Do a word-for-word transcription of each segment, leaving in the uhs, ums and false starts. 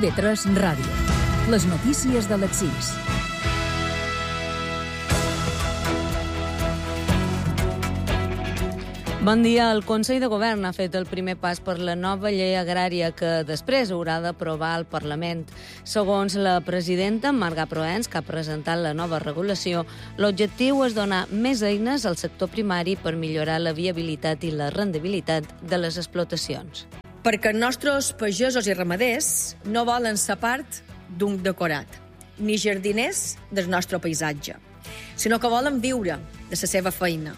I V tres Ràdio. Les notícies de les sis. Bon dia. El Consell de Govern ha fet el primer pas per la nova llei agrària que després haurà d'aprovar el Parlament. Segons la presidenta Marga Proens, que ha presentat la nova regulació, l'objectiu és donar més eines al sector primari per millorar la viabilitat i la rendibilitat de les explotacions. Perquè els nostres pagesos i ramaders no volen ser part d'un decorat, ni jardiners del nostre paisatge, sinó que volen viure de la seva feina.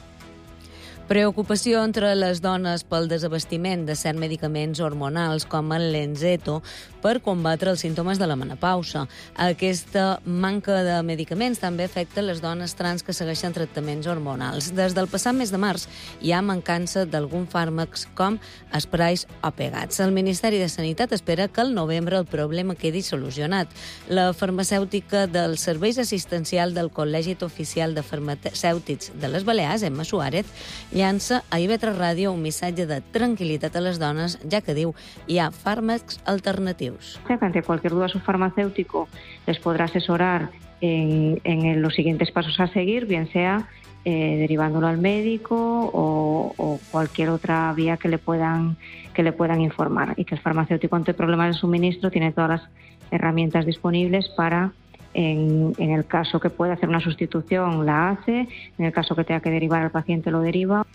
Preocupació entre les dones pel desabastiment de certs medicaments hormonals com el Lenzeto per combatre els símptomes de la menopausa. Aquesta manca de medicaments també afecta les dones trans que segueixen tractaments hormonals. Des del passat mes de març hi ha mancança d'alguns fàrmacs com esprais o pegats. El Ministeri de Sanitat espera que al novembre el problema quedi solucionat. La farmacèutica dels serveis assistencials del Col·legi Oficial de Farmacèutics de les Balears, Emma Suárez, llança a I V tres Ràdio un missatge de tranquil·litat a les dones, ja que diu hi ha fàrmacs alternatius. Ante cualquier duda su farmacéutico les podrá asesorar en, en los siguientes pasos a seguir, bien sea eh, derivándolo al médico o, o cualquier otra vía que le puedan que le puedan informar, y que el farmacéutico ante problemas de suministro tiene todas las herramientas disponibles para En, en el caso que pueda hacer una sustitución, la hace. En el caso que tenga que derivar al paciente, lo deriva.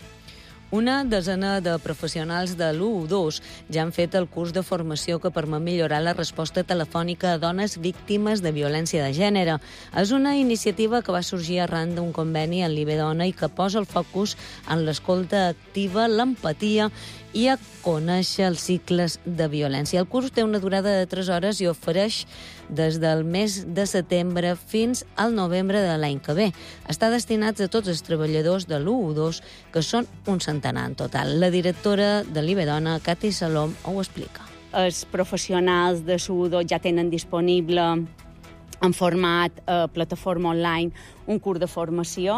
Una desena de professionals de l'u u dos ja han fet el curs de formació que permet millorar la resposta telefònica a dones víctimes de violència de gènere. És una iniciativa que va sorgir arran d'un conveni en l'I V Dona i que posa el focus en l'escolta activa, l'empatia i a conèixer els cicles de violència. El curs té una durada de tres hores i ofereix des del mes de setembre fins al novembre de l'any que ve. Està destinat a tots els treballadors de l'u u dos, que són un centenar en total. La directora de l'I V Dona, Cati Salom, ho explica. Els professionals de l'u u dos ja tenen disponible en format eh, plataforma online un curs de formació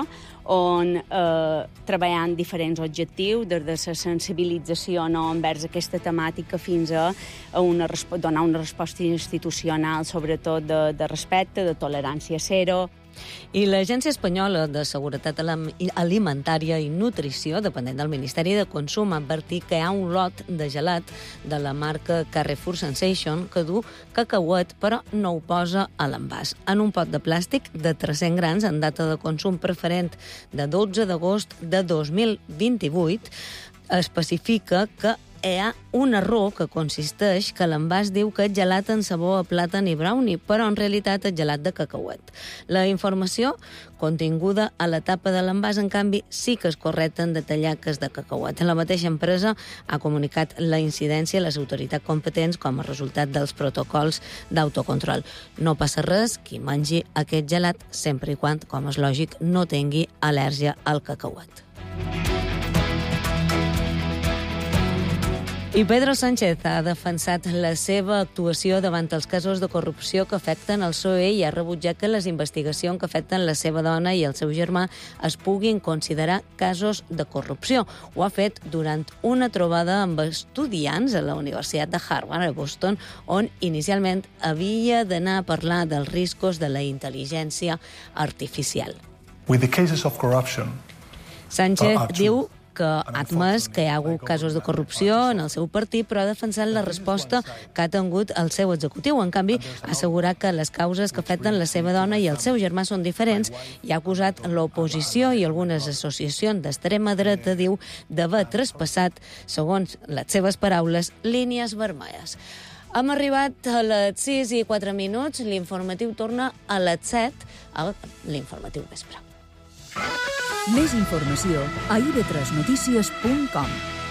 on eh, treballant diferents objectius, des de la sensibilització no, envers aquesta temàtica fins a, a una, donar una resposta institucional, sobretot de, de respecte, de tolerància zero. I l'Agència Espanyola de Seguretat Alimentària i Nutrició, dependent del Ministeri de Consum, ha advertit que hi ha un lot de gelat de la marca Carrefour Sensation que du cacauet, però no ho posa a l'envàs. En un pot de plàstic de tres-cents grams en data de consum preferent de dotze d'agost de dos mil vint-i-vuit, especifica que hi ha un error que consisteix que l'envàs diu que és gelat en sabor a plàtan i brownie, però en realitat és gelat de cacauet. La informació continguda a la tapa de l'envàs, en canvi, sí que és correcta en detallar que és de cacauet. La mateixa empresa ha comunicat la incidència a les autoritats competents com a resultat dels protocols d'autocontrol. No passa res qui mengi aquest gelat, sempre i quan, com és lògic, no tingui al·lèrgia al cacauet. I Pedro Sánchez ha defensat la seva actuació davant els casos de corrupció que afecten el P S O E i ha rebutjat que les investigacions que afecten la seva dona i el seu germà es puguin considerar casos de corrupció. Ho ha fet durant una trobada amb estudiants a la Universitat de Harvard, a Boston, on inicialment havia d'anar a parlar dels riscos de la intel·ligència artificial. With the cases of corruption, Sánchez uh, diu que ha admès que hi ha hagut casos de corrupció en el seu partit, però ha defensat la resposta que ha tingut el seu executiu. En canvi, ha assegurat que les causes que afecten la seva dona i el seu germà són diferents i ha acusat l'oposició i algunes associacions d'extrema dreta, diu, d'haver traspassat, segons les seves paraules, línies vermelles. Hem arribat a les sis i quatre minuts, l'informatiu torna a les set, a l'informatiu vespre. Més informació a i ve tres notícies punt com.